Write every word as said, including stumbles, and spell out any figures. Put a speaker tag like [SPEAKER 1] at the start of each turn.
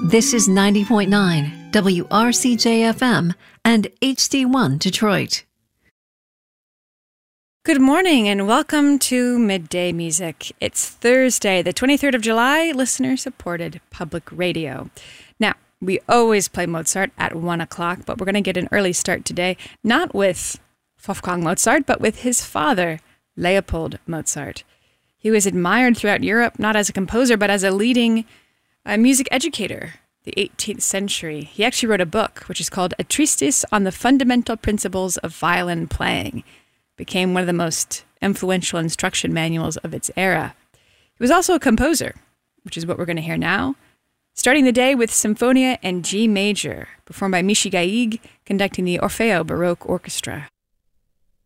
[SPEAKER 1] This is ninety point nine W R C J F M and H D one Detroit.
[SPEAKER 2] Good morning and welcome to Midday Music. It's Thursday, the twenty-third of July, listener-supported public radio. Now, we always play Mozart at one o'clock, but we're going to get an early start today, not with Wolfgang Mozart, but with his father, Leopold Mozart. He was admired throughout Europe, not as a composer, but as a leading uh, music educator, the eighteenth century. He actually wrote a book, which is called A Treatise on the Fundamental Principles of Violin Playing. Became one of the most influential instruction manuals of its era. He was also a composer, which is what we're going to hear now, starting the day with Symphonia in G major, performed by Michi Gaig, conducting the Orfeo Baroque Orchestra.